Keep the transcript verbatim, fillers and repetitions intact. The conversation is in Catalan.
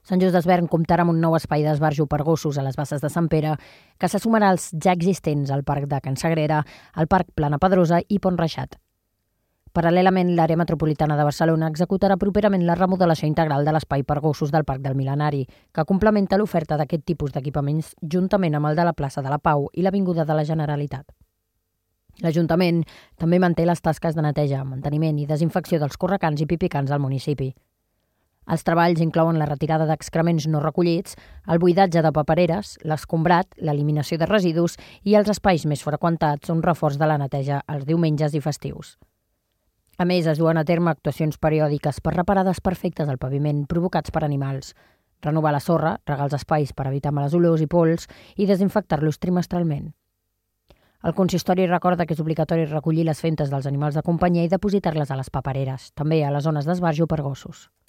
Sant Just Desvern comptarà amb un nou espai d'esbarjo per gossos a les Basses de Sant Pere, que se sumarà als ja existents al Parc de Can Sagrera, al Parc Plana Pedrosa i Pont Reixat. Paral·lelament, l'àrea metropolitana de Barcelona executarà properament la remodelació integral de l'espai per gossos del Parc del Mil·lenari, que complementa l'oferta d'aquest tipus d'equipaments juntament amb el de la plaça de la Pau i l'Avinguda de la Generalitat. L'Ajuntament també manté les tasques de neteja, manteniment i desinfecció dels correcans i pipicans del municipi. Els treballs inclouen la retirada d'excrements no recollits, el buidatge de papereres, l'escombrat, l'eliminació de residus i els espais més freqüentats un reforç de la neteja els diumenges i festius. A més, es duen a terme actuacions periòdiques per reparar desperfectes al paviment provocats per animals, renovar la sorra, regar els espais per evitar males olors i pols i desinfectar-los trimestralment. El consistori recorda que és obligatori recollir les fentes dels animals de companyia i depositar-les a les papereres, també a les zones d'esbarjo per gossos.